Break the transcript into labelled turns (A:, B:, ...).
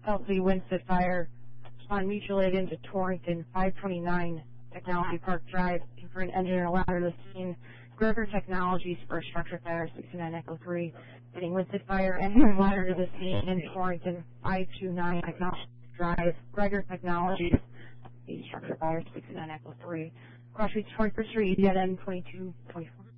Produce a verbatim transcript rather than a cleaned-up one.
A: Kelsey Winston Fire on mutual aid into Torrington, five twenty-nine Technology Park Drive, for an engine and a ladder to the scene. Greger Technologies for a structure fire, sixty-nine Echo three, getting Winston Fire, engine and ladder to the scene in Torrington, five twenty-nine Technology Drive. Greger Technologies, a structure fire, sixty-nine Echo three. Cross Streets, twenty-first Street, E D N twenty-two twenty-four.